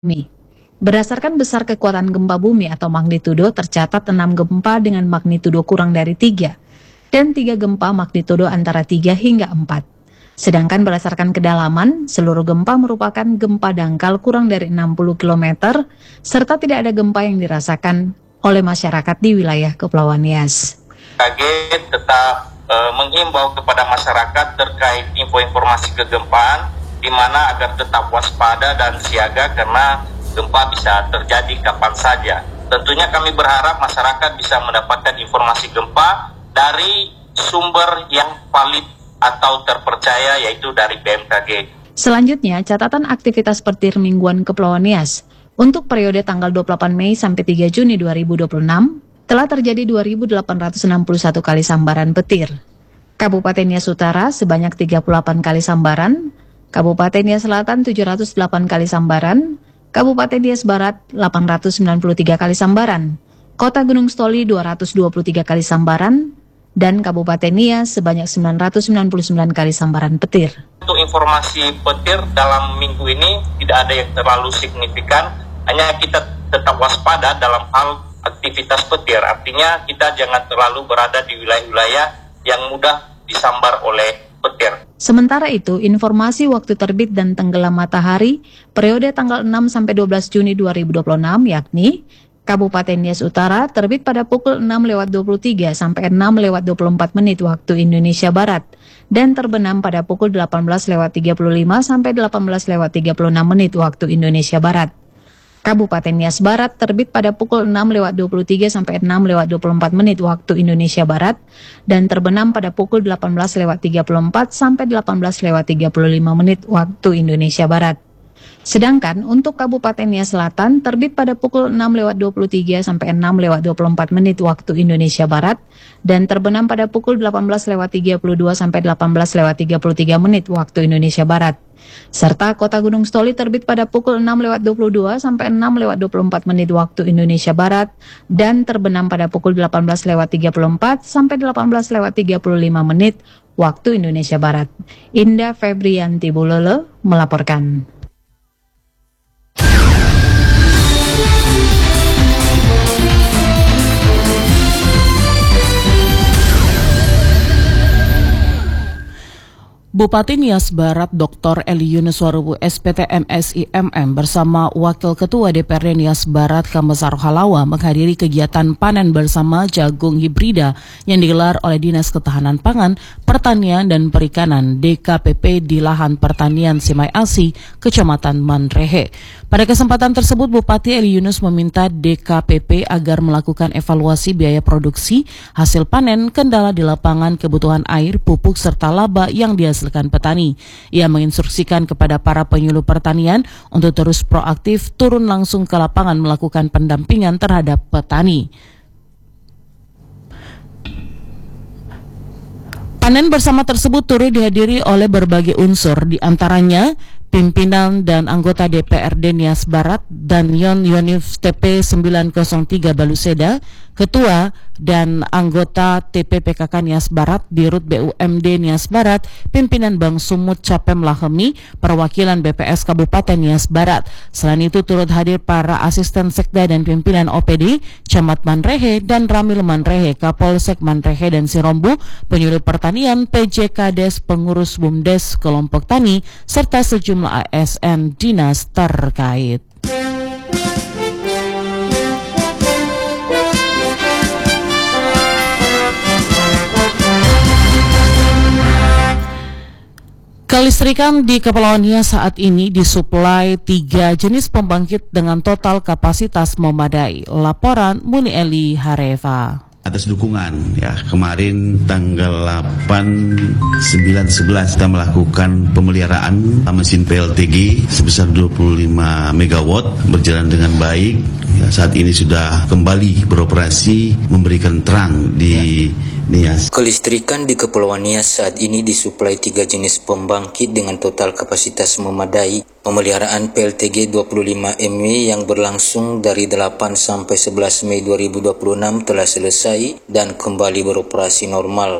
bumi. Berdasarkan besar kekuatan gempa bumi atau magnitudo, tercatat 6 gempa dengan magnitudo kurang dari 3 dan 3 gempa magnitudo antara 3 hingga 4. Sedangkan berdasarkan kedalaman, seluruh gempa merupakan gempa dangkal kurang dari 60 km serta tidak ada gempa yang dirasakan oleh masyarakat di wilayah Kepulauan Nias. BMKG tetap menghimbau kepada masyarakat terkait informasi kegempaan, di mana agar tetap waspada dan siaga karena gempa bisa terjadi kapan saja. Tentunya kami berharap masyarakat bisa mendapatkan informasi gempa dari sumber yang valid atau terpercaya, yaitu dari BMKG. Selanjutnya, catatan aktivitas petir mingguan Kepulauan Nias untuk periode tanggal 28 Mei sampai 3 Juni 2026 telah terjadi 2.861 kali sambaran petir. Kabupaten Nias Utara sebanyak 38 kali sambaran, Kabupaten Nias Selatan 708 kali sambaran, Kabupaten Nias Barat 893 kali sambaran, Kota Gunung Stoli 223 kali sambaran, dan Kabupaten Nias sebanyak 999 kali sambaran petir. Untuk informasi petir dalam minggu ini tidak ada yang terlalu signifikan, hanya kita tetap waspada dalam hal aktivitas petir. Artinya kita jangan terlalu berada di wilayah-wilayah yang mudah disambar oleh petir. Sementara itu, informasi waktu terbit dan tenggelam matahari periode tanggal 6 sampai 12 Juni 2026 yakni Kabupaten Nias Utara terbit pada pukul 6.23 sampai 6.24 menit waktu Indonesia Barat dan terbenam pada pukul 18.35 sampai 18.36 menit waktu Indonesia Barat. Kabupaten Nias Barat terbit pada pukul 6.23 sampai 6.24 menit waktu Indonesia Barat dan terbenam pada pukul 18.34 sampai 18.35 menit waktu Indonesia Barat. Sedangkan untuk Kabupaten Nias Selatan terbit pada pukul 6.23 sampai 6.24 menit waktu Indonesia Barat dan terbenam pada pukul 18.32 sampai 18.33 menit waktu Indonesia Barat. Serta Kota Gunung Stoli terbit pada pukul 6.22 sampai 6.24 menit waktu Indonesia Barat dan terbenam pada pukul 18.34 sampai 18.35 menit waktu Indonesia Barat. Indah Febrianti Bulele melaporkan. Bupati Nias Barat Dr. Eli Yunus Warubu SPT MSIMM bersama Wakil Ketua DPRD Nias Barat Kamesar Halawa menghadiri kegiatan panen bersama jagung hibrida yang digelar oleh Dinas Ketahanan Pangan, Pertanian dan Perikanan DKPP di lahan pertanian Simai Asi, Kecamatan Manrehe. Pada kesempatan tersebut, Bupati Eli Yunus meminta DKPP agar melakukan evaluasi biaya produksi, hasil panen, kendala di lapangan, kebutuhan air, pupuk, serta laba yang dihasilkan petani. Ia menginstruksikan kepada para penyuluh pertanian untuk terus proaktif turun langsung ke lapangan melakukan pendampingan terhadap petani. Panen bersama tersebut turut dihadiri oleh berbagai unsur, di antaranya pimpinan dan anggota DPRD Nias Barat dan Yonif TP 903 Baluseda, Ketua dan anggota TPPKK Nias Barat, Dirut BUMD Nias Barat, pimpinan Bank Sumut Capem Lahemi, perwakilan BPS Kabupaten Nias Barat. Selain itu turut hadir para asisten sekda dan pimpinan OPD, Camat Manrehe dan Ramil Manrehe, Kapolsek Manrehe dan Sirombu, penyuluh pertanian, PJKdes, pengurus BUMDes, kelompok tani, serta sejumlah ASN dinas terkait. Kelistrikan di Kepulauan Nias saat ini disuplai 3 jenis pembangkit dengan total kapasitas memadai. Laporan Muni Eli Hareva. Atas dukungan ya, kemarin tanggal 8, 9, 11 kita melakukan pemeliharaan mesin PLTG sebesar 25 megawatt berjalan dengan baik. Ya, saat ini sudah kembali beroperasi memberikan terang di Nias. Kelistrikan di Kepulauan Nias saat ini disuplai 3 jenis pembangkit dengan total kapasitas memadai. Pemeliharaan PLTG 25 MW yang berlangsung dari 8 sampai 11 Mei 2026 telah selesai dan kembali beroperasi normal.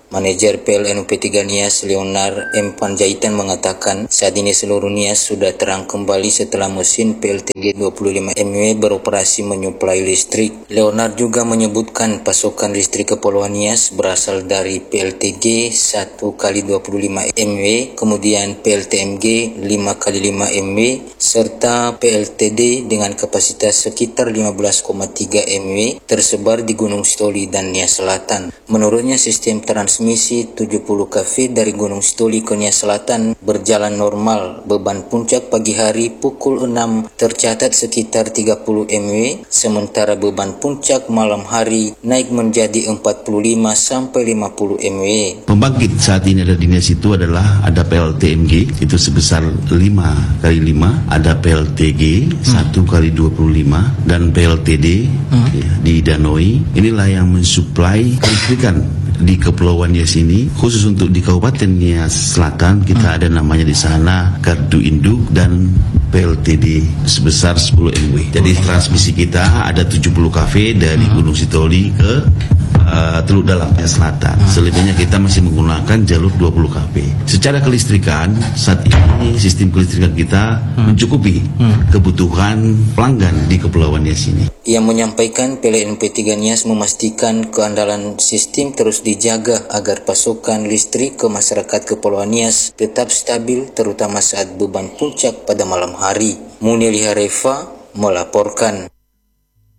Manajer PLNUP 3 Nias Leonard M. Panjaitan mengatakan saat ini seluruh Nias sudah terang kembali setelah mesin PLTG 25 MW beroperasi menyuplai listrik. Leonard juga menyebutkan pasokan listrik ke Pulauan Nias berasal dari PLTG 1x25 MW, kemudian PLTMG 5x5 MW, serta PLTD dengan kapasitas sekitar 15,3 MW tersebar di Gunung Sitoli dan Nias Selatan. Menurutnya sistem transmisi 70 kV dari Gunung Sitoli ke Nias Selatan berjalan normal. Beban puncak pagi hari pukul 6 tercatat sekitar 30 MW, sementara beban puncak malam hari naik menjadi 45 sampai 50 MW. Pembangkit saat ini ada di Nias itu adalah ada PLTMG itu sebesar 5x5, ada PLTG 1x25 dan PLTD di Danoi. Inilah yang mensuplai kelistrikan di Kepulauan Nias ini, khusus untuk di Kabupaten Nias Selatan kita ada namanya di sana Gardu Induk dan PLTD sebesar 10 MW. Jadi transmisi kita ada 70 kV dari Gunung Sitoli ke Teluk Dalam Nias Selatan. Selebihnya kita masih menggunakan jalur 20 kV. Secara kelistrikan saat ini sistem kelistrikan kita mencukupi kebutuhan pelanggan di Kepulauan Nias ini. Ia menyampaikan PLNUP 3 Nias memastikan keandalan sistem terus dijaga agar pasokan listrik ke masyarakat Kepulauan Nias tetap stabil, terutama saat beban puncak pada malam hari. Munili Harefa melaporkan.